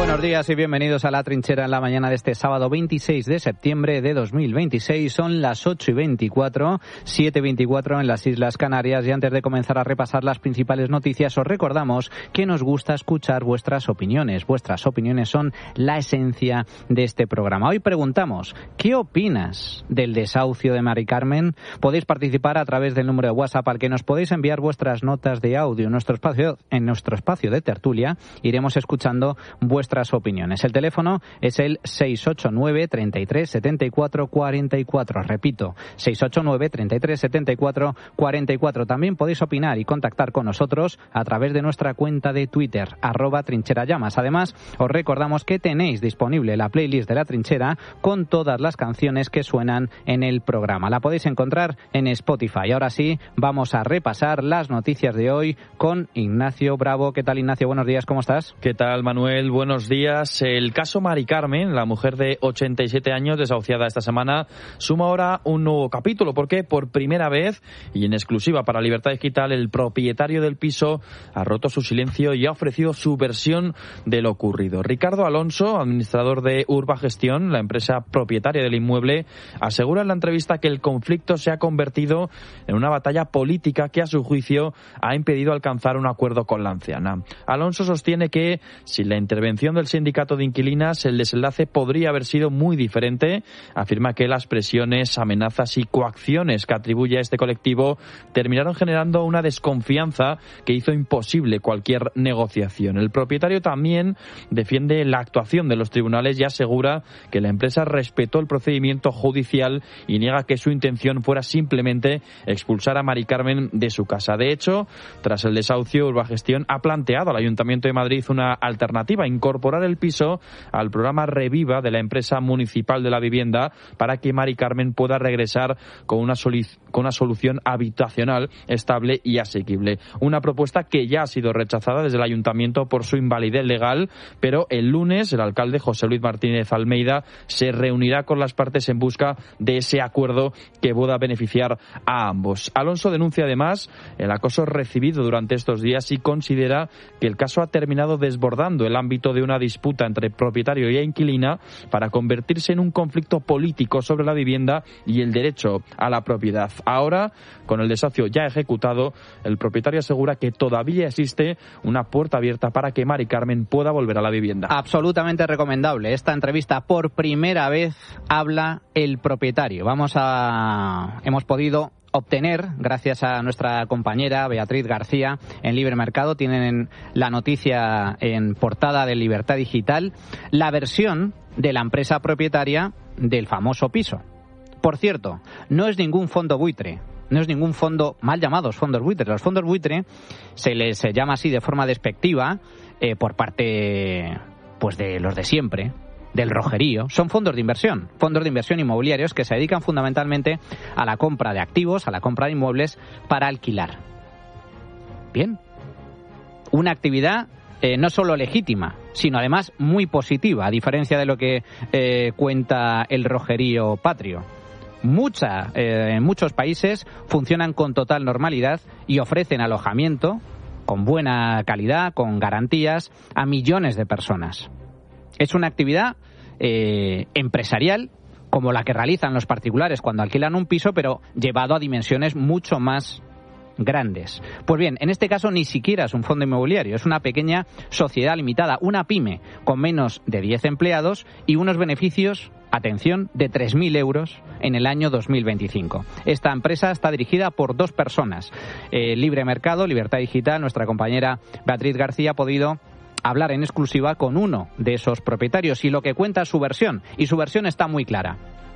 Buenos días y bienvenidos a La Trinchera en la mañana de este sábado 26 de septiembre de 2026. Son las 8:24, 7:24 en las Islas Canarias, y antes de comenzar a repasar las principales noticias os recordamos que nos gusta escuchar vuestras opiniones. Vuestras opiniones son la esencia de este programa. Hoy preguntamos, ¿qué opinas del desahucio de Mari Carmen? Podéis participar a través del número de WhatsApp al que nos podéis enviar vuestras notas de audio en nuestro espacio de tertulia. Iremos escuchando vuestras opiniones. El teléfono es el 689 33 74 44. Repito, 689 33 74 44. También podéis opinar y contactar con nosotros a través de nuestra cuenta de Twitter, @trincherallamas. Además, os recordamos que tenéis disponible la playlist de La Trinchera con todas las canciones que suenan en el programa. La podéis encontrar en Spotify. Ahora sí, vamos a repasar las noticias de hoy con Ignacio Bravo. ¿Qué tal, Ignacio? Buenos días, ¿cómo estás? ¿Qué tal, Manuel? Buenos días. El caso Mari Carmen, la mujer de 87 años desahuciada esta semana, suma ahora un nuevo capítulo, porque por primera vez y en exclusiva para Libertad Digital, el propietario del piso ha roto su silencio y ha ofrecido su versión de lo ocurrido. Ricardo Alonso, administrador de Urbagestión, la empresa propietaria del inmueble, asegura en la entrevista que el conflicto se ha convertido en una batalla política que, a su juicio, ha impedido alcanzar un acuerdo con la anciana. Alonso sostiene que, sin la intervención del sindicato de inquilinas, el desenlace podría haber sido muy diferente. Afirma que las presiones, amenazas y coacciones que atribuye a este colectivo terminaron generando una desconfianza que hizo imposible cualquier negociación. El propietario también defiende la actuación de los tribunales y asegura que la empresa respetó el procedimiento judicial y niega que su intención fuera simplemente expulsar a Mari Carmen de su casa. De hecho, tras el desahucio, Urbagestión ha planteado al Ayuntamiento de Madrid una alternativa: incorporar el piso al programa Reviva de la empresa municipal de la vivienda para que Mari Carmen pueda regresar con una solución habitacional estable y asequible. Una propuesta que ya ha sido rechazada desde el Ayuntamiento por su invalidez legal, pero el lunes el alcalde José Luis Martínez Almeida se reunirá con las partes en busca de ese acuerdo que pueda beneficiar a ambos. Alonso denuncia además el acoso recibido durante estos días y considera que el caso ha terminado desbordando el ámbito de una disputa entre propietario y inquilina para convertirse en un conflicto político sobre la vivienda y el derecho a la propiedad. Ahora, con el desahucio ya ejecutado, el propietario asegura que todavía existe una puerta abierta para que Mari Carmen pueda volver a la vivienda. Absolutamente recomendable esta entrevista. Por primera vez habla el propietario. Hemos podido obtener, gracias a nuestra compañera Beatriz García en Libre Mercado, tienen la noticia en portada de Libertad Digital, la versión de la empresa propietaria del famoso piso. Por cierto, no es ningún fondo buitre, no es ningún fondo, mal llamados fondos buitre. Los fondos buitre se les llama así de forma despectiva por parte pues de los de siempre, del rojerío. Son fondos de inversión inmobiliarios que se dedican fundamentalmente a la compra de activos, a la compra de inmuebles para alquilar. Bien, una actividad no solo legítima, sino además muy positiva, a diferencia de lo que cuenta el rojerío patrio. En muchos países funcionan con total normalidad y ofrecen alojamiento con buena calidad, con garantías, a millones de personas. Es una actividad empresarial como la que realizan los particulares cuando alquilan un piso, pero llevado a dimensiones mucho más grandes. Pues bien, en este caso ni siquiera es un fondo inmobiliario, es una pequeña sociedad limitada, una pyme con menos de 10 empleados y unos beneficios, atención, de 3.000 euros en el año 2025. Esta empresa está dirigida por 2 personas. Libre Mercado, Libertad Digital, nuestra compañera Beatriz García ha podido hablar en exclusiva con uno de esos propietarios y lo que cuenta es su versión, y su versión está muy clara.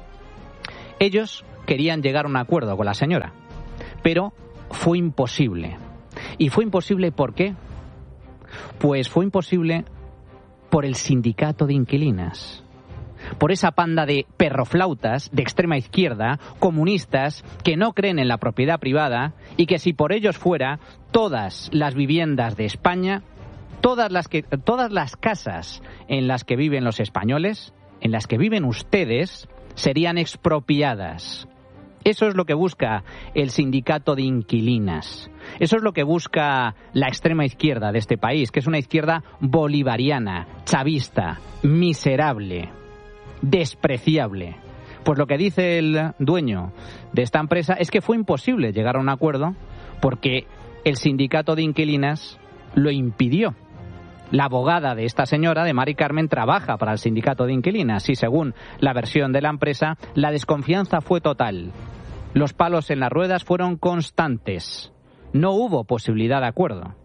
Ellos querían llegar a un acuerdo con la señora, pero fue imposible. ¿Y fue imposible por qué? Pues fue imposible por el sindicato de inquilinas, por esa panda de perroflautas de extrema izquierda, comunistas, que no creen en la propiedad privada y que, si por ellos fuera, todas las viviendas de España, todas las casas en las que viven los españoles, en las que viven ustedes, serían expropiadas. Eso es lo que busca el sindicato de inquilinas. Eso es lo que busca la extrema izquierda de este país, que es una izquierda bolivariana, chavista, miserable, despreciable. Pues lo que dice el dueño de esta empresa es que fue imposible llegar a un acuerdo porque el sindicato de inquilinas lo impidió. La abogada de esta señora, de Mari Carmen, trabaja para el sindicato de inquilinas y, según la versión de la empresa, la desconfianza fue total. Los palos en las ruedas fueron constantes. No hubo posibilidad de acuerdo.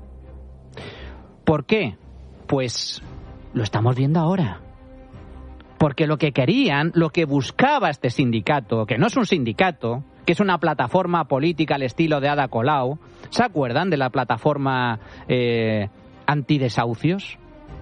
¿Por qué? Pues lo estamos viendo ahora. Porque lo que querían, lo que buscaba este sindicato, que no es un sindicato, que es una plataforma política al estilo de Ada Colau, ¿se acuerdan de la plataforma antidesahucios?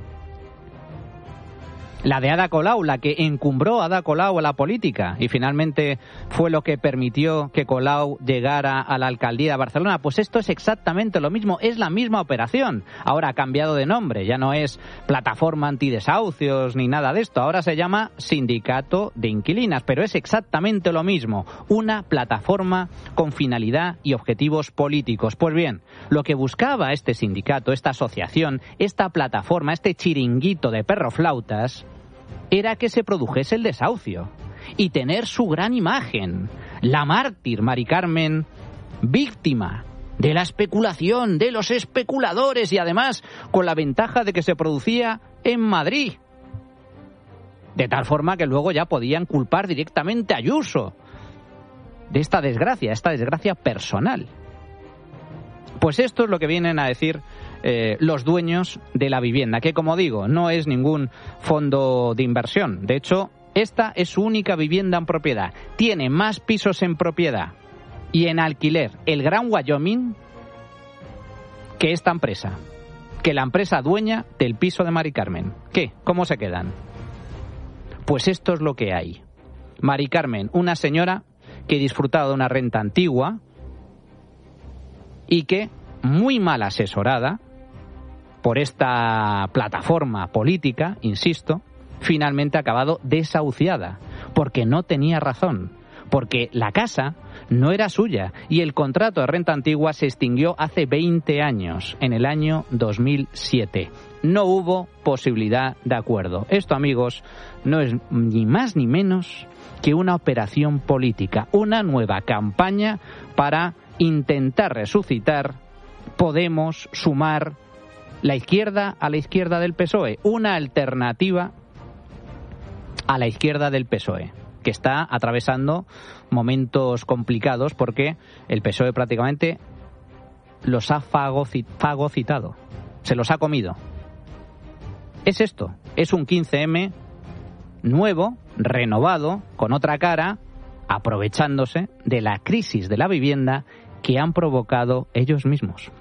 La de Ada Colau, la que encumbró a Ada Colau a la política y finalmente fue lo que permitió que Colau llegara a la alcaldía de Barcelona. Pues esto es exactamente lo mismo, es la misma operación. Ahora ha cambiado de nombre, ya no es plataforma antidesahucios ni nada de esto, ahora se llama sindicato de inquilinas, pero es exactamente lo mismo, una plataforma con finalidad y objetivos políticos. Pues bien, lo que buscaba este sindicato, esta asociación, esta plataforma, este chiringuito de perroflautas, era que se produjese el desahucio y tener su gran imagen, la mártir Mari Carmen, víctima de la especulación, de los especuladores y además con la ventaja de que se producía en Madrid. De tal forma que luego ya podían culpar directamente a Ayuso de esta desgracia personal. Pues esto es lo que vienen a decir los dueños de la vivienda, que como digo, no es ningún fondo de inversión. De hecho, esta es su única vivienda en propiedad. Tiene más pisos en propiedad y en alquiler el Gran Wyoming que esta empresa, que la empresa dueña del piso de Mari Carmen. ¿Qué? ¿Cómo se quedan? Pues esto es lo que hay. Mari Carmen, una señora que disfrutaba de una renta antigua y que, muy mal asesorada por esta plataforma política, insisto, finalmente ha acabado desahuciada, porque no tenía razón, porque la casa no era suya y el contrato de renta antigua se extinguió hace 20 años, en el año 2007. No hubo posibilidad de acuerdo. Esto, amigos, no es ni más ni menos que una operación política, una nueva campaña para intentar resucitar Podemos, Sumar, la izquierda a la izquierda del PSOE, una alternativa a la izquierda del PSOE, que está atravesando momentos complicados porque el PSOE prácticamente los ha fagocitado, se los ha comido. Es esto, es un 15M nuevo, renovado, con otra cara, aprovechándose de la crisis de la vivienda que han provocado ellos mismos.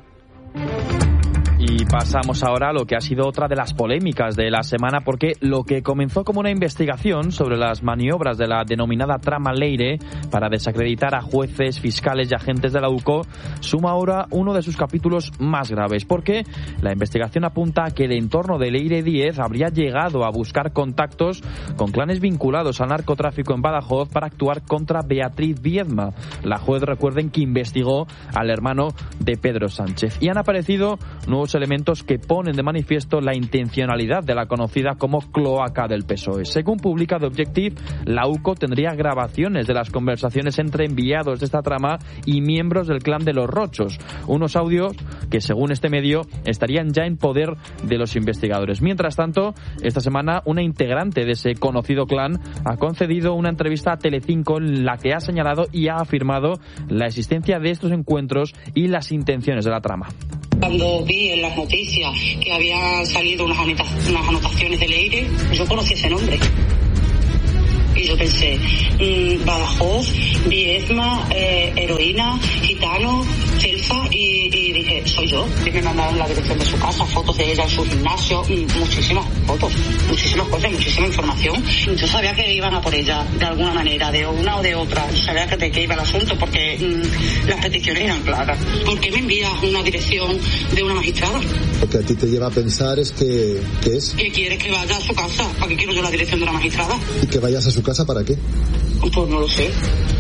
Y pasamos ahora a lo que ha sido otra de las polémicas de la semana, porque lo que comenzó como una investigación sobre las maniobras de la denominada trama Leire para desacreditar a jueces, fiscales y agentes de la UCO suma ahora uno de sus capítulos más graves, porque la investigación apunta a que el entorno de Leire Díez habría llegado a buscar contactos con clanes vinculados al narcotráfico en Badajoz para actuar contra Beatriz Viedma, la juez, recuerden, que investigó al hermano de Pedro Sánchez. Y han aparecido nuevos elementos que ponen de manifiesto la intencionalidad de la conocida como cloaca del PSOE. Según publica The Objective, la UCO tendría grabaciones de las conversaciones entre enviados de esta trama y miembros del clan de los Rochos, unos audios que, según este medio, estarían ya en poder de los investigadores. Mientras tanto, esta semana una integrante de ese conocido clan ha concedido una entrevista a Telecinco en la que ha señalado y ha afirmado la existencia de estos encuentros y las intenciones de la trama. Cuando vi en las noticias que habían salido unas anotaciones de Leire, yo conocí ese nombre. Y yo pensé, Badajoz, Viedma, heroína, gitano, celfa, y dije, soy yo. Y me mandaron la dirección de su casa, fotos de ella en su gimnasio, muchísimas fotos, muchísimas cosas, muchísima información. Yo sabía que iban a por ella, de alguna manera, de una o de otra. Yo sabía de qué iba el asunto, porque las peticiones eran claras. ¿Por qué me envías una dirección de una magistrada? Lo que a ti te lleva a pensar es que es... ¿Que quieres que vaya a su casa? ¿Para qué quiero yo la dirección de una magistrada? ¿Y que vayas a su casa para qué? Pues no lo sé.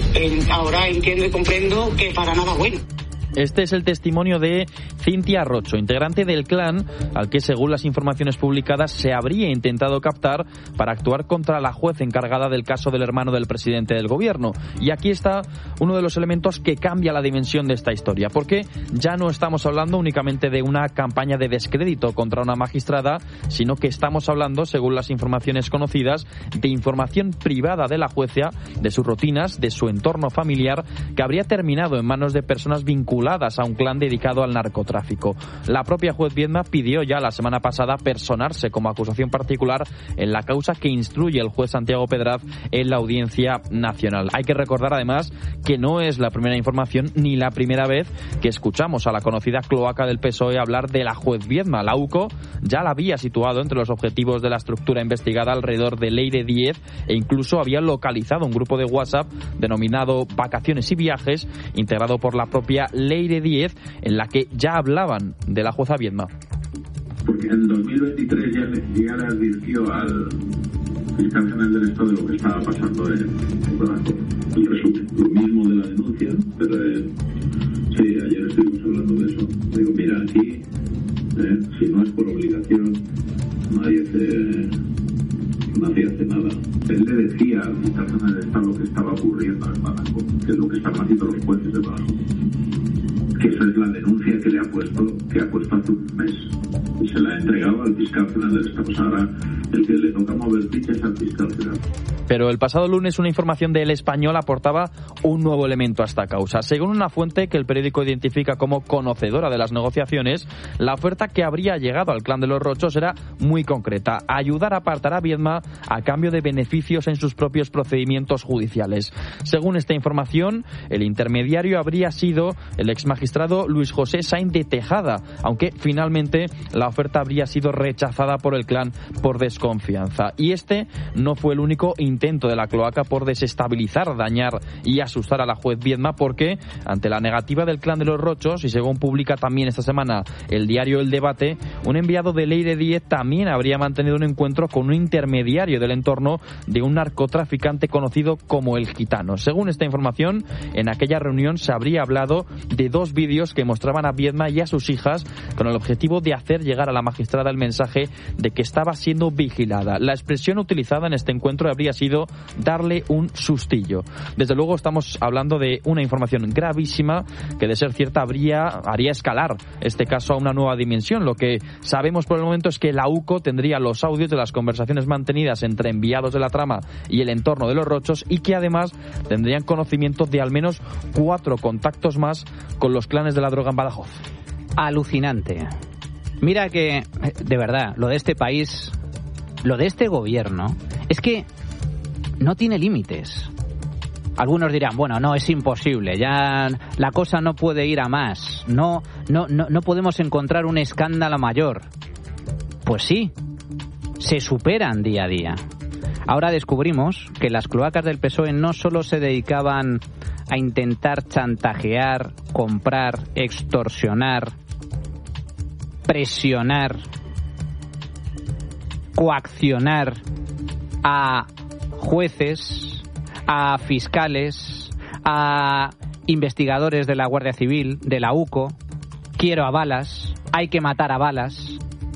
ahora entiendo y comprendo que para nada bueno. Este es el testimonio de Cintia Rocho, integrante del clan al que, según las informaciones publicadas, se habría intentado captar para actuar contra la juez encargada del caso del hermano del presidente del gobierno. Y aquí está uno de los elementos que cambia la dimensión de esta historia, porque ya no estamos hablando únicamente de una campaña de descrédito contra una magistrada, sino que estamos hablando, según las informaciones conocidas, de información privada de la jueza, de sus rutinas, de su entorno familiar, que habría terminado en manos de personas vinculadas a un clan dedicado al narcotráfico. La propia juez Viedma pidió ya la semana pasada personarse como acusación particular en la causa que instruye el juez Santiago Pedraz en la Audiencia Nacional. Hay que recordar además que no es la primera información ni la primera vez que escuchamos a la conocida cloaca del PSOE hablar de la juez Viedma. La UCO ya la había situado entre los objetivos de la estructura investigada alrededor de Leire Díez e incluso había localizado un grupo de WhatsApp denominado Vacaciones y Viajes, integrado por la propia Leire Díez, en la que ya hablaban de la jueza Viedma. Porque en 2023 ya le advirtió al fiscal general del Estado de lo que estaba pasando en Badajoz. El resumen, lo mismo de la denuncia, pero sí, ayer estuvimos hablando de eso. Digo, mira, aquí, si no es por obligación, nadie hace nada. Él le decía al fiscal general del Estado lo que estaba ocurriendo en Badajoz, que es lo que están haciendo los jueces de Badajoz. Que esa es la denuncia que le ha puesto hace un mes y se la ha entregado al fiscal general del Estado. Pues ahora el que le toca mover fichas es al fiscal general. Pero el pasado lunes una información de El Español aportaba un nuevo elemento a esta causa. Según una fuente que el periódico identifica como conocedora de las negociaciones, la oferta que habría llegado al clan de los Rochos era muy concreta: ayudar a apartar a Viedma a cambio de beneficios en sus propios procedimientos judiciales. Según esta información, el intermediario habría sido el exmagistrado Luis José Sainz de Tejada, aunque finalmente la oferta habría sido rechazada por el clan por desconfianza. Y este no fue el único intento de la cloaca por desestabilizar, dañar y asustar a la juez Viedma, porque ante la negativa del clan de los Rochos, y según publica también esta semana el diario El Debate, un enviado de Leire Díez también habría mantenido un encuentro con un intermediario del entorno de un narcotraficante conocido como El Gitano. Según esta información, en aquella reunión se habría hablado de 2 vídeos que mostraban a Viedma y a sus hijas con el objetivo de hacer llegar a la magistrada el mensaje de que estaba siendo vigilada. La expresión utilizada en este encuentro habría sido darle un sustillo. Desde luego estamos hablando de una información gravísima que, de ser cierta, haría escalar este caso a una nueva dimensión. Lo que sabemos por el momento es que la UCO tendría los audios de las conversaciones mantenidas entre enviados de la trama y el entorno de los Rochos, y que además tendrían conocimiento de al menos 4 contactos más con los clanes de la droga en Badajoz. Alucinante. Mira que, de verdad, lo de este país, lo de este gobierno, es que no tiene límites. Algunos dirán, bueno, no, es imposible, ya la cosa no puede ir a más, no podemos encontrar un escándalo mayor. Pues sí, se superan día a día. Ahora descubrimos que las cloacas del PSOE no solo se dedicaban a intentar chantajear, comprar, extorsionar, presionar, coaccionar a jueces, a fiscales, a investigadores de la Guardia Civil, de la UCO, quiero a balas, hay que matar a balas,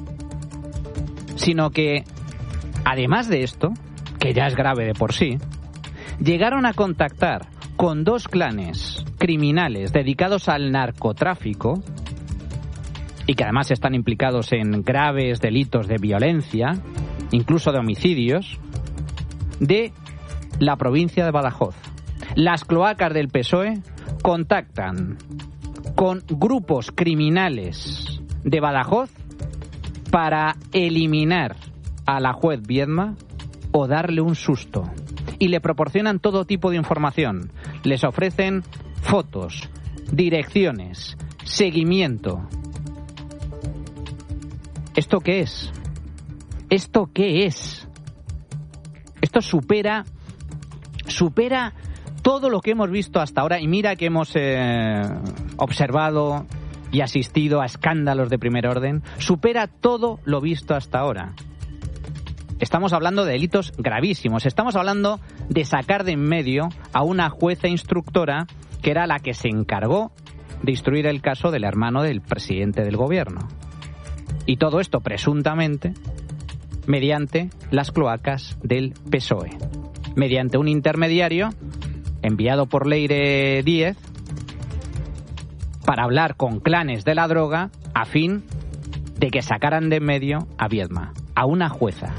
sino que, además de esto, que ya es grave de por sí, llegaron a contactar con 2 clanes criminales dedicados al narcotráfico y que además están implicados en graves delitos de violencia, incluso de homicidios, de la provincia de Badajoz. Las cloacas del PSOE contactan con grupos criminales de Badajoz para eliminar a la juez Viedma o darle un susto. Y le proporcionan todo tipo de información. Les ofrecen fotos, direcciones, seguimiento. ¿Esto qué es? ¿Esto qué es? Esto supera todo lo que hemos visto hasta ahora. Y mira que hemos observado y asistido a escándalos de primer orden. Supera todo lo visto hasta ahora. Estamos hablando de delitos gravísimos. Estamos hablando de sacar de en medio a una jueza instructora que era la que se encargó de instruir el caso del hermano del presidente del gobierno. Y todo esto presuntamente mediante las cloacas del PSOE, mediante un intermediario enviado por Leire Díez para hablar con clanes de la droga a fin de que sacaran de en medio a Viedma, a una jueza.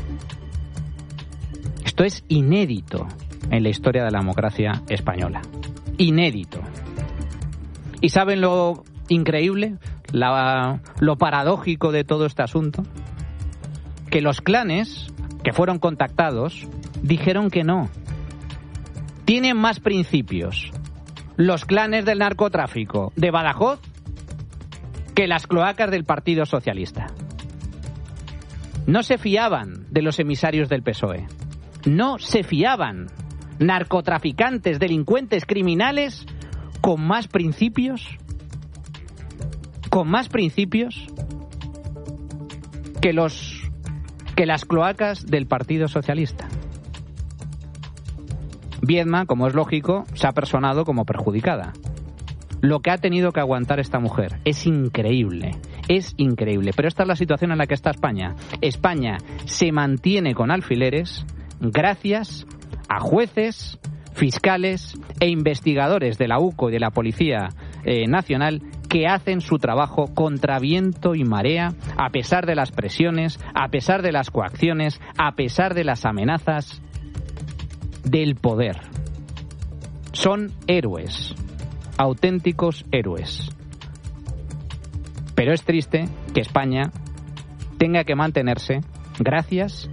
Esto es inédito en la historia de la democracia española. Inédito. ¿Y saben lo increíble, lo paradójico de todo este asunto? Que los clanes que fueron contactados dijeron que no. Tienen más principios los clanes del narcotráfico de Badajoz que las cloacas del Partido Socialista. No se fiaban de los emisarios del PSOE. No se fiaban. Narcotraficantes, delincuentes, criminales con más principios que las cloacas del Partido Socialista. Viedma, como es lógico, se ha personado como perjudicada. Lo que ha tenido que aguantar esta mujer es increíble, pero esta es la situación en la que está España. España se mantiene con alfileres gracias a jueces, fiscales e investigadores de la UCO y de la Policía Nacional que hacen su trabajo contra viento y marea, a pesar de las presiones, a pesar de las coacciones, a pesar de las amenazas del poder. Son héroes, auténticos héroes. Pero es triste que España tenga que mantenerse gracias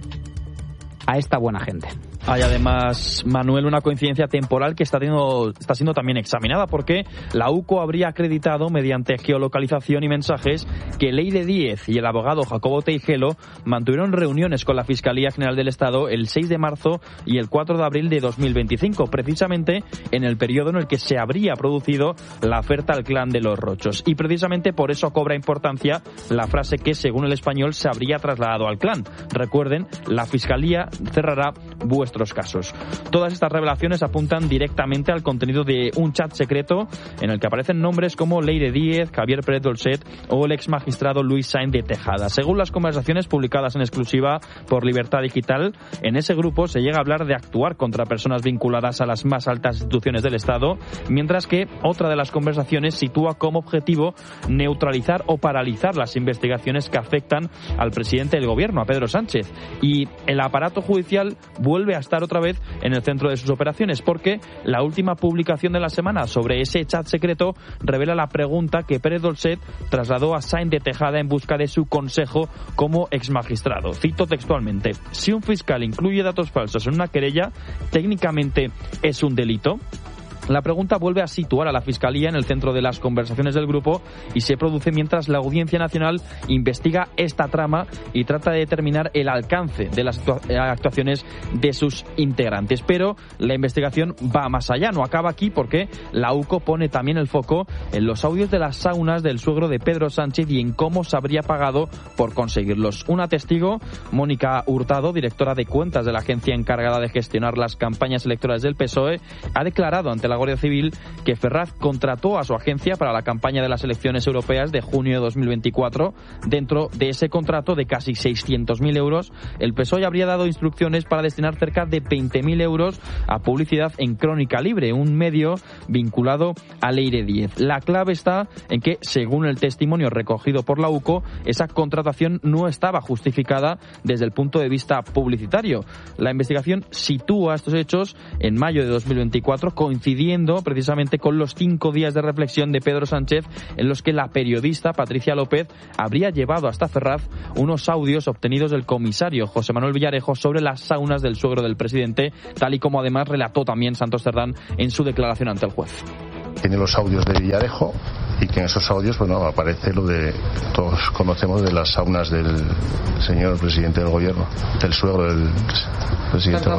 a esta buena gente. Hay además, Manuel, una coincidencia temporal que está siendo también examinada, porque la UCO habría acreditado mediante geolocalización y mensajes que Leire Díez y el abogado Jacobo Teijelo mantuvieron reuniones con la Fiscalía General del Estado el 6 de marzo y el 4 de abril de 2025, precisamente en el periodo en el que se habría producido la oferta al clan de los Rochos. Y precisamente por eso cobra importancia la frase que, según El Español, se habría trasladado al clan. Recuerden, la Fiscalía cerrará vuestros casos. Todas estas revelaciones apuntan directamente al contenido de un chat secreto en el que aparecen nombres como Leire Díez, Javier Pérez Dolcet o el ex magistrado Luis Sainz de Tejada. Según las conversaciones publicadas en exclusiva por Libertad Digital, en ese grupo se llega a hablar de actuar contra personas vinculadas a las más altas instituciones del Estado, mientras que otra de las conversaciones sitúa como objetivo neutralizar o paralizar las investigaciones que afectan al presidente del gobierno, a Pedro Sánchez. Y el aparato judicial vuelve a estar otra vez en el centro de sus operaciones, porque la última publicación de la semana sobre ese chat secreto revela la pregunta que Pérez Dolcet trasladó a Sainz de Tejada en busca de su consejo como exmagistrado. Cito textualmente: si un fiscal incluye datos falsos en una querella, ¿técnicamente es un delito? La pregunta vuelve a situar a la Fiscalía en el centro de las conversaciones del grupo y se produce mientras la Audiencia Nacional investiga esta trama y trata de determinar el alcance de las actuaciones de sus integrantes. Pero la investigación va más allá, no acaba aquí, porque la UCO pone también el foco en los audios de las saunas del suegro de Pedro Sánchez y en cómo se habría pagado por conseguirlos. Una testigo, Mónica Hurtado, directora de cuentas de la agencia encargada de gestionar las campañas electorales del PSOE, ha declarado ante la Guardia Civil que Ferraz contrató a su agencia para la campaña de las elecciones europeas de junio de 2024. Dentro de ese contrato de casi 600.000 euros, el PSOE habría dado instrucciones para destinar cerca de 20.000 euros a publicidad en Crónica Libre, un medio vinculado a Leire Díez. La clave está en que, según el testimonio recogido por la UCO, esa contratación no estaba justificada desde el punto de vista publicitario. La investigación sitúa estos hechos en mayo de 2024, coincidiendo precisamente con los 5 días de reflexión de Pedro Sánchez, en los que la periodista Patricia López habría llevado hasta Ferraz unos audios obtenidos del comisario José Manuel Villarejo sobre las saunas del suegro del presidente, tal y como además relató también Santos Cerdán en su declaración ante el juez. Tiene los audios de Villarejo y que en esos audios, bueno, aparece lo de, todos conocemos, de las saunas del señor presidente del gobierno, del suegro del presidente del gobierno.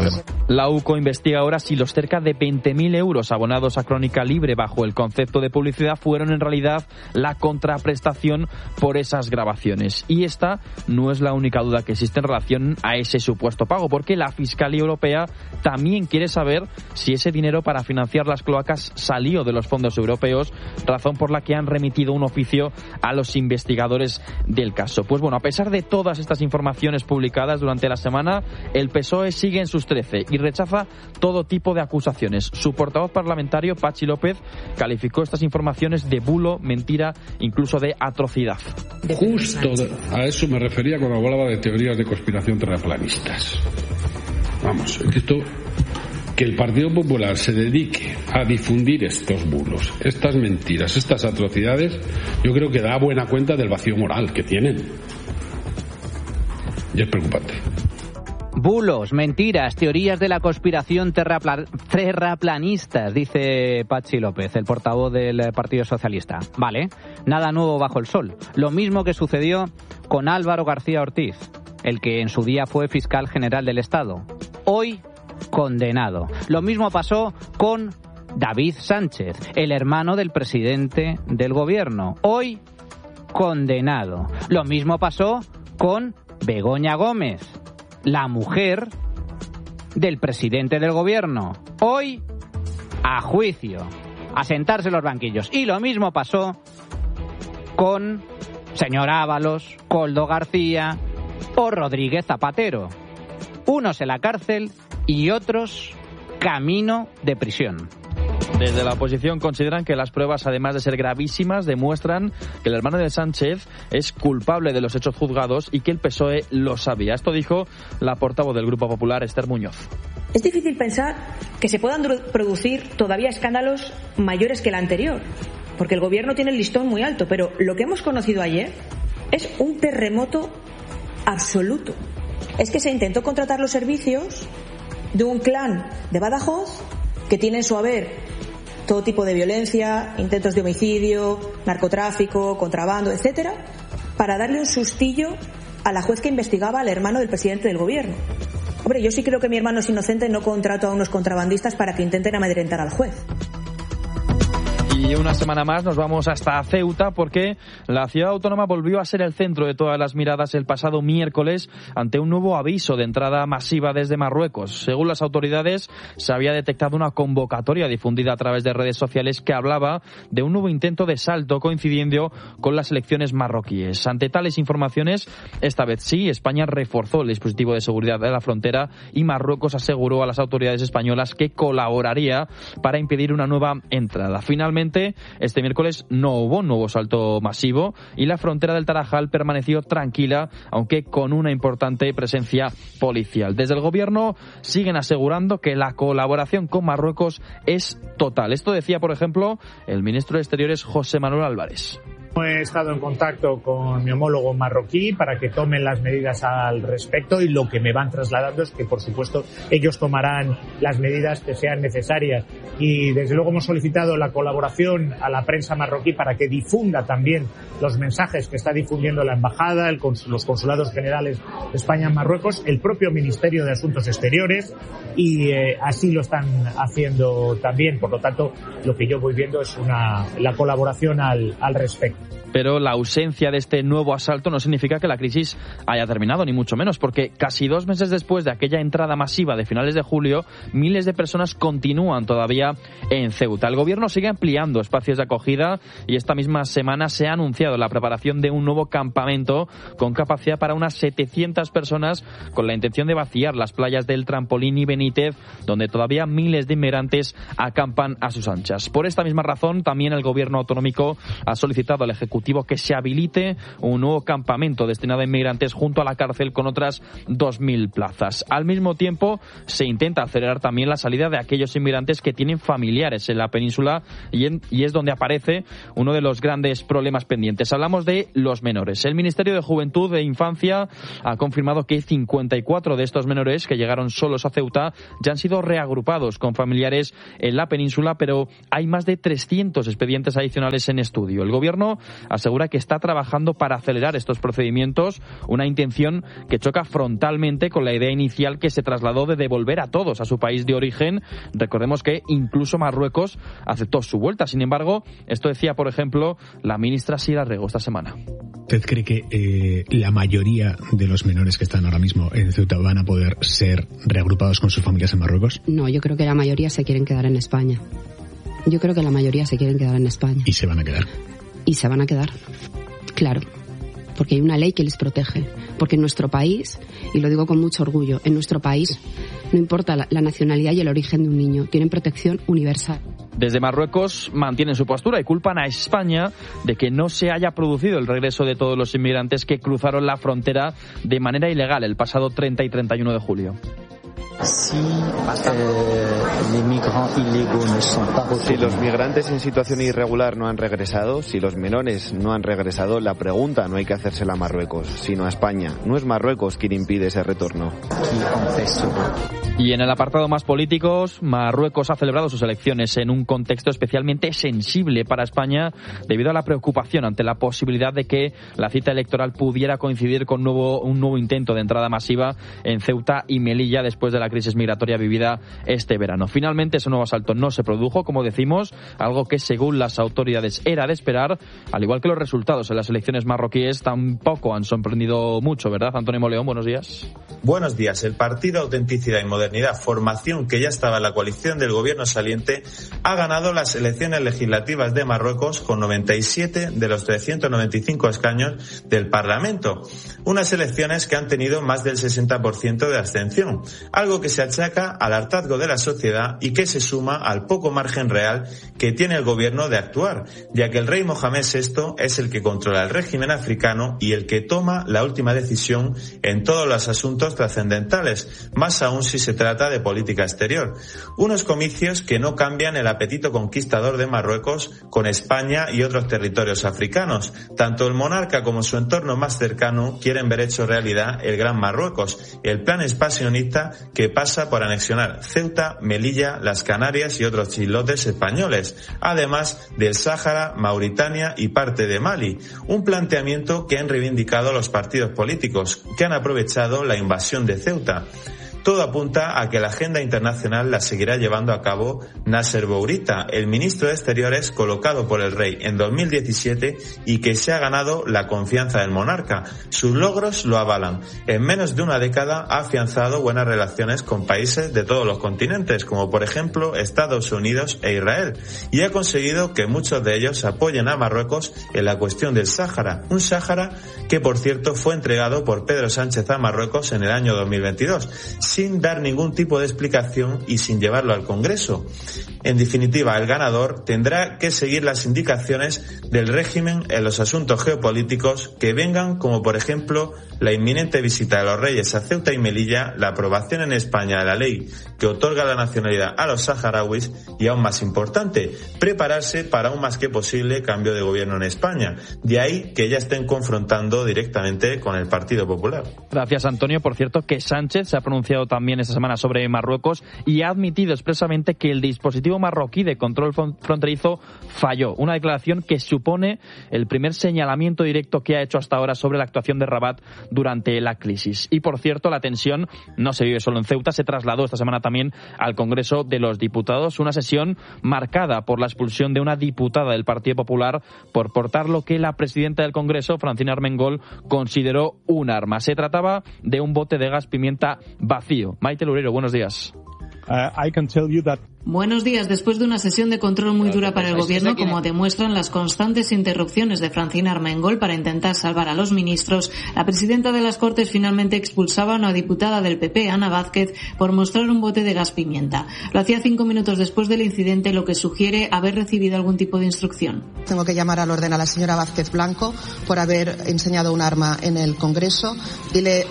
La UCO investiga ahora si los cerca de 20.000 euros abonados a Crónica Libre bajo el concepto de publicidad fueron en realidad la contraprestación por esas grabaciones. Y esta no es la única duda que existe en relación a ese supuesto pago, porque la Fiscalía Europea también quiere saber si ese dinero para financiar las cloacas salió de los fondos europeos, razón por la que han remitido un oficio a los investigadores del caso. Pues bueno, a pesar de todas estas informaciones publicadas durante la semana, el PSOE sigue en sus 13 y rechaza todo tipo de acusaciones. Su portavoz parlamentario, Patxi López, calificó estas informaciones de bulo, mentira, incluso de atrocidad. Justo a eso me refería cuando hablaba de teorías de conspiración terraplanistas. Vamos, que el Partido Popular se dedique a difundir estos bulos, estas mentiras, estas atrocidades, yo creo que da buena cuenta del vacío moral que tienen. Y es preocupante. Bulos, mentiras, teorías de la conspiración terraplanistas, dice Patxi López, el portavoz del Partido Socialista. Vale, nada nuevo bajo el sol. Lo mismo que sucedió con Álvaro García Ortiz, el que en su día fue fiscal general del Estado. Hoy, condenado. Lo mismo pasó con David Sánchez, el hermano del presidente del gobierno. Hoy, condenado. Lo mismo pasó con Begoña Gómez, la mujer del presidente del gobierno. Hoy, a juicio, a sentarse en los banquillos. Y lo mismo pasó con señor Ábalos, Koldo García o Rodríguez Zapatero. Unos en la cárcel y otros camino de prisión. Desde la oposición consideran que las pruebas, además de ser gravísimas, demuestran que el hermano de Sánchez es culpable de los hechos juzgados y que el PSOE lo sabía. Esto dijo la portavoz del Grupo Popular, Esther Muñoz. Es difícil pensar que se puedan producir todavía escándalos mayores que el anterior, porque el gobierno tiene el listón muy alto, pero lo que hemos conocido ayer es un terremoto absoluto. Es que se intentó contratar los servicios de un clan de Badajoz que tiene en su haber todo tipo de violencia, intentos de homicidio, narcotráfico, contrabando, etcétera, para darle un sustillo a la juez que investigaba al hermano del presidente del gobierno. Hombre, yo sí creo que mi hermano es inocente, no contrato a unos contrabandistas para que intenten amedrentar al juez. Y una semana más nos vamos hasta Ceuta porque la ciudad autónoma volvió a ser el centro de todas las miradas el pasado miércoles ante un nuevo aviso de entrada masiva desde Marruecos. Según las autoridades, se había detectado una convocatoria difundida a través de redes sociales que hablaba de un nuevo intento de salto coincidiendo con las elecciones marroquíes. Ante tales informaciones, esta vez sí, España reforzó el dispositivo de seguridad de la frontera y Marruecos aseguró a las autoridades españolas que colaboraría para impedir una nueva entrada. Finalmente, este miércoles no hubo un nuevo salto masivo y la frontera del Tarajal permaneció tranquila, aunque con una importante presencia policial. Desde el gobierno siguen asegurando que la colaboración con Marruecos es total. Esto decía, por ejemplo, el ministro de Exteriores, José Manuel Álvarez. He estado en contacto con mi homólogo marroquí para que tomen las medidas al respecto y lo que me van trasladando es que, por supuesto, ellos tomarán las medidas que sean necesarias. Y, desde luego, hemos solicitado la colaboración a la prensa marroquí para que difunda también los mensajes que está difundiendo la embajada, los consulados generales de España en Marruecos, el propio Ministerio de Asuntos Exteriores y así lo están haciendo también. Por lo tanto, lo que yo voy viendo es la colaboración al respecto. Pero la ausencia de este nuevo asalto no significa que la crisis haya terminado, ni mucho menos, porque casi 2 meses después de aquella entrada masiva de finales de julio, miles de personas continúan todavía en Ceuta. El gobierno sigue ampliando espacios de acogida y esta misma semana se ha anunciado la preparación de un nuevo campamento con capacidad para unas 700 personas con la intención de vaciar las playas del Trampolín y Benítez, donde todavía miles de inmigrantes acampan a sus anchas. Por esta misma razón, también el gobierno autonómico ha solicitado al Ejecutivo que se habilite un nuevo campamento destinado a inmigrantes junto a la cárcel con otras 2.000 plazas. Al mismo tiempo, se intenta acelerar también la salida de aquellos inmigrantes que tienen familiares en la península y es donde aparece uno de los grandes problemas pendientes. Hablamos de los menores. El Ministerio de Juventud e Infancia ha confirmado que 54 de estos menores que llegaron solos a Ceuta ya han sido reagrupados con familiares en la península, pero hay más de 300 expedientes adicionales en estudio. El gobierno asegura que está trabajando para acelerar estos procedimientos, una intención que choca frontalmente con la idea inicial que se trasladó de devolver a todos a su país de origen. Recordemos que incluso Marruecos aceptó su vuelta. Sin embargo, esto decía, por ejemplo, la ministra Sira Rego esta semana. ¿Usted cree que la mayoría de los menores que están ahora mismo en Ceuta van a poder ser reagrupados con sus familias en Marruecos? No, yo creo que la mayoría se quieren quedar en España. ¿Y se van a quedar? Y se van a quedar, claro. Porque hay una ley que les protege. Porque en nuestro país, y lo digo con mucho orgullo, en nuestro país no importa la nacionalidad y el origen de un niño, tienen protección universal. Desde Marruecos mantienen su postura y culpan a España de que no se haya producido el regreso de todos los inmigrantes que cruzaron la frontera de manera ilegal el pasado 30 y 31 de julio. Si los migrantes en situación irregular no han regresado, si los menores no han regresado, la pregunta no hay que hacérsela a Marruecos, sino a España. No es Marruecos quien impide ese retorno. Y en el apartado más políticos, Marruecos ha celebrado sus elecciones en un contexto especialmente sensible para España debido a la preocupación ante la posibilidad de que la cita electoral pudiera coincidir con un nuevo intento de entrada masiva en Ceuta y Melilla después de la crisis migratoria vivida este verano. Finalmente ese nuevo asalto no se produjo, como decimos, algo que según las autoridades era de esperar, al igual que los resultados en las elecciones marroquíes tampoco han sorprendido mucho, ¿verdad? Antonio Moleón, buenos días. Buenos días. El Partido Autenticidad y Modernidad, formación que ya estaba en la coalición del gobierno saliente, ha ganado las elecciones legislativas de Marruecos con 97 de los 395 escaños del Parlamento. Unas elecciones que han tenido más del 60% de abstención, algo que se achaca al hartazgo de la sociedad y que se suma al poco margen real que tiene el gobierno de actuar, ya que el rey Mohamed VI es el que controla el régimen africano y el que toma la última decisión en todos los asuntos trascendentales, más aún si se trata de política exterior. Unos comicios que no cambian el apetito conquistador de Marruecos con España y otros territorios africanos. Tanto el monarca como su entorno más cercano quieren ver hecho realidad el Gran Marruecos, el plan expansionista que pasa por anexionar Ceuta, Melilla, las Canarias y otros islotes españoles, además del Sáhara, Mauritania y parte de Mali. Un planteamiento que han reivindicado los partidos políticos, que han aprovechado la invasión de Ceuta. Todo apunta a que la agenda internacional la seguirá llevando a cabo Nasser Bourita, el ministro de Exteriores colocado por el rey en 2017 y que se ha ganado la confianza del monarca. Sus logros lo avalan. En menos de una década ha afianzado buenas relaciones con países de todos los continentes, como por ejemplo Estados Unidos e Israel, y ha conseguido que muchos de ellos apoyen a Marruecos en la cuestión del Sáhara, un Sáhara que por cierto fue entregado por Pedro Sánchez a Marruecos en el año 2022. Sin dar ningún tipo de explicación y sin llevarlo al Congreso. En definitiva, el ganador tendrá que seguir las indicaciones del régimen en los asuntos geopolíticos que vengan, como por ejemplo la inminente visita de los reyes a Ceuta y Melilla, la aprobación en España de la ley que otorga la nacionalidad a los saharauis y, aún más importante, prepararse para un más que posible cambio de gobierno en España. De ahí que ya estén confrontando directamente con el Partido Popular. Gracias, Antonio. Por cierto, que Sánchez se ha pronunciado también esta semana sobre Marruecos y ha admitido expresamente que el dispositivo marroquí de control fronterizo falló. Una declaración que supone el primer señalamiento directo que ha hecho hasta ahora sobre la actuación de Rabat durante la crisis. Y por cierto, la tensión no se vive solo en Ceuta, se trasladó esta semana también al Congreso de los Diputados, una sesión marcada por la expulsión de una diputada del Partido Popular por portar lo que la presidenta del Congreso, Francina Armengol, consideró un arma. Se trataba de un bote de gas pimienta vacío. Maite Loureiro, buenos días. Buenos días. Después de una sesión de control muy dura para el gobierno, como demuestran las constantes interrupciones de Francina Armengol para intentar salvar a los ministros, la presidenta de las Cortes finalmente expulsaba a una diputada del PP, Ana Vázquez, por mostrar un bote de gas pimienta. Lo hacía 5 minutos después del incidente, lo que sugiere haber recibido algún tipo de instrucción. Tengo que llamar al orden a la señora Vázquez Blanco por haber enseñado un arma en el Congreso y le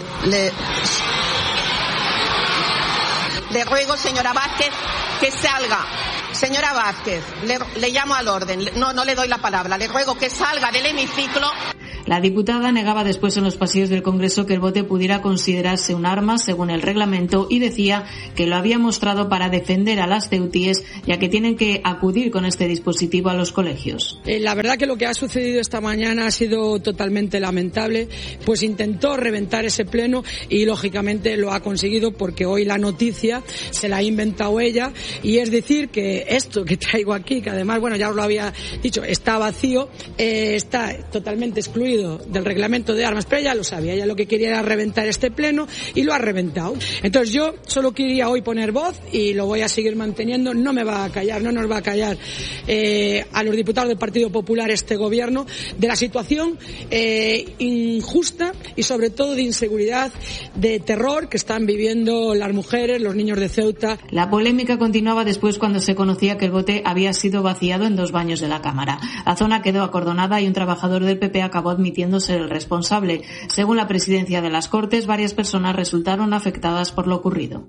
ruego, señora Vázquez, que salga. Señora Vázquez, le llamo al orden. No le doy la palabra. Le ruego que salga del hemiciclo. La diputada negaba después en los pasillos del Congreso que el bote pudiera considerarse un arma según el reglamento y decía que lo había mostrado para defender a las ceutíes, ya que tienen que acudir con este dispositivo a los colegios. La verdad que lo que ha sucedido esta mañana ha sido totalmente lamentable, pues intentó reventar ese pleno y lógicamente lo ha conseguido, porque hoy la noticia se la ha inventado ella, y es decir que esto que traigo aquí, que además, bueno, ya os lo había dicho, está vacío, está totalmente excluido del reglamento de armas, pero ella lo sabía, ella lo que quería era reventar este pleno y lo ha reventado. Entonces yo solo quería hoy poner voz y lo voy a seguir manteniendo, no me va a callar, no nos va a callar a los diputados del Partido Popular este gobierno de la situación injusta y sobre todo de inseguridad, de terror que están viviendo las mujeres, los niños de Ceuta. La polémica continuaba después cuando se conocía que el bote había sido vaciado en 2 baños de la Cámara. La zona quedó acordonada y un trabajador del PP acabó admitiendo ser el responsable. Según la presidencia de las Cortes, varias personas resultaron afectadas por lo ocurrido.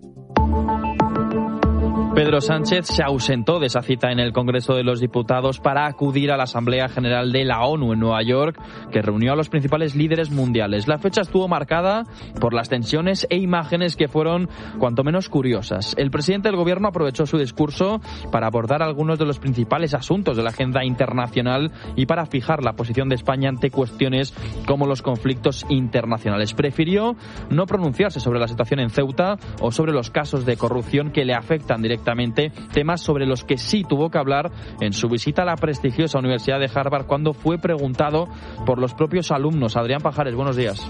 Pedro Sánchez se ausentó de esa cita en el Congreso de los Diputados para acudir a la Asamblea General de la ONU en Nueva York, que reunió a los principales líderes mundiales. La fecha estuvo marcada por las tensiones e imágenes que fueron cuanto menos curiosas. El presidente del Gobierno aprovechó su discurso para abordar algunos de los principales asuntos de la agenda internacional y para fijar la posición de España ante cuestiones como los conflictos internacionales. Prefirió no pronunciarse sobre la situación en Ceuta o sobre los casos de corrupción que le afectan directamente, temas sobre los que sí tuvo que hablar en su visita a la prestigiosa Universidad de Harvard cuando fue preguntado por los propios alumnos. Adrián Pajares, buenos días.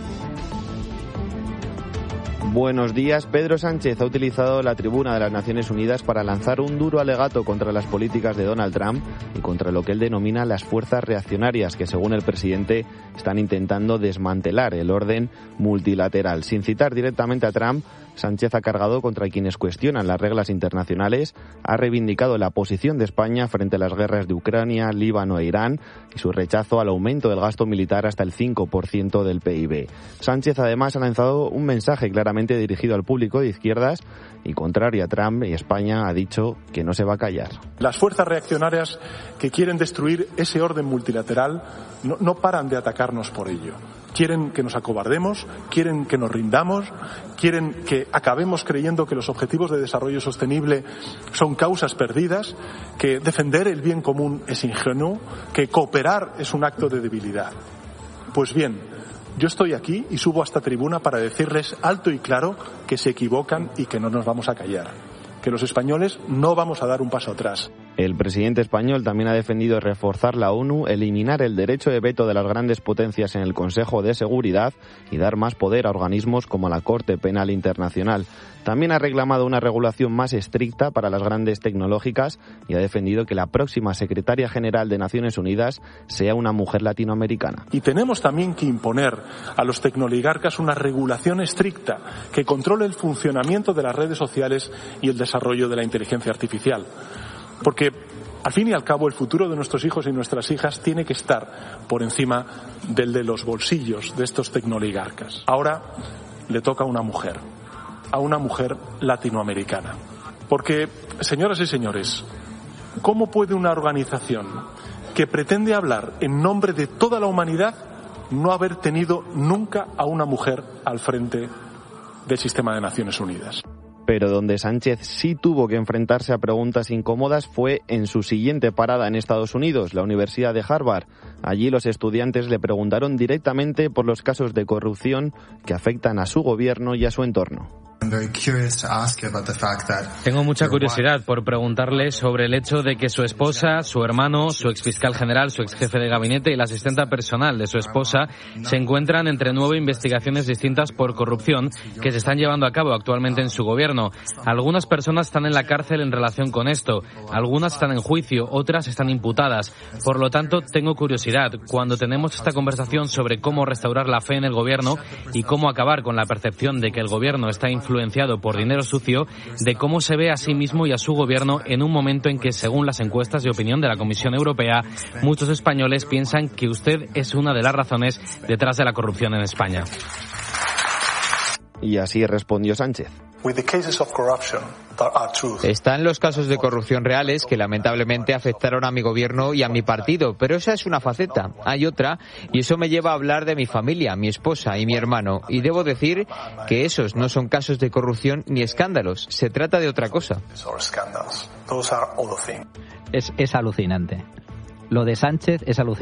Buenos días. Pedro Sánchez ha utilizado la tribuna de las Naciones Unidas para lanzar un duro alegato contra las políticas de Donald Trump y contra lo que él denomina las fuerzas reaccionarias que, según el presidente, están intentando desmantelar el orden multilateral. Sin citar directamente a Trump, Sánchez ha cargado contra quienes cuestionan las reglas internacionales, ha reivindicado la posición de España frente a las guerras de Ucrania, Líbano e Irán y su rechazo al aumento del gasto militar hasta el 5% del PIB. Sánchez además ha lanzado un mensaje claramente dirigido al público de izquierdas y contrario a Trump, y España ha dicho que no se va a callar. Las fuerzas reaccionarias que quieren destruir ese orden multilateral no paran de atacarnos por ello. Quieren que nos acobardemos, quieren que nos rindamos, quieren que acabemos creyendo que los objetivos de desarrollo sostenible son causas perdidas, que defender el bien común es ingenuo, que cooperar es un acto de debilidad. Pues bien, yo estoy aquí y subo a esta tribuna para decirles alto y claro que se equivocan y que no nos vamos a callar, que los españoles no vamos a dar un paso atrás. El presidente español también ha defendido reforzar la ONU, eliminar el derecho de veto de las grandes potencias en el Consejo de Seguridad y dar más poder a organismos como la Corte Penal Internacional. También ha reclamado una regulación más estricta para las grandes tecnológicas y ha defendido que la próxima secretaria general de Naciones Unidas sea una mujer latinoamericana. Y tenemos también que imponer a los tecnoligarcas una regulación estricta que controle el funcionamiento de las redes sociales y el desarrollo de la inteligencia artificial. Porque, al fin y al cabo, el futuro de nuestros hijos y nuestras hijas tiene que estar por encima del de los bolsillos de estos tecnoligarcas. Ahora le toca a una mujer latinoamericana. Porque, señoras y señores, ¿cómo puede una organización que pretende hablar en nombre de toda la humanidad no haber tenido nunca a una mujer al frente del sistema de Naciones Unidas? Pero donde Sánchez sí tuvo que enfrentarse a preguntas incómodas fue en su siguiente parada en Estados Unidos, la Universidad de Harvard. Allí los estudiantes le preguntaron directamente por los casos de corrupción que afectan a su gobierno y a su entorno. Tengo mucha curiosidad por preguntarle sobre el hecho de que su esposa, su hermano, su exfiscal general, su exjefe de gabinete y la asistenta personal de su esposa se encuentran entre 9 investigaciones distintas por corrupción que se están llevando a cabo actualmente en su gobierno. Algunas personas están en la cárcel en relación con esto, algunas están en juicio, otras están imputadas. Por lo tanto, tengo curiosidad cuando tenemos esta conversación sobre cómo restaurar la fe en el gobierno y cómo acabar con la percepción de que el gobierno está influenciado por dinero sucio, de cómo se ve a sí mismo y a su gobierno en un momento en que, según las encuestas de opinión de la Comisión Europea, muchos españoles piensan que usted es una de las razones detrás de la corrupción en España. Y así respondió Sánchez. Están los casos de corrupción reales que lamentablemente afectaron a mi gobierno y a mi partido, pero esa es una faceta. Hay otra, y eso me lleva a hablar de mi familia, mi esposa y mi hermano. Y debo decir que esos no son casos de corrupción ni escándalos. Se trata de otra cosa. Es alucinante. Lo de Sánchez es alucinante.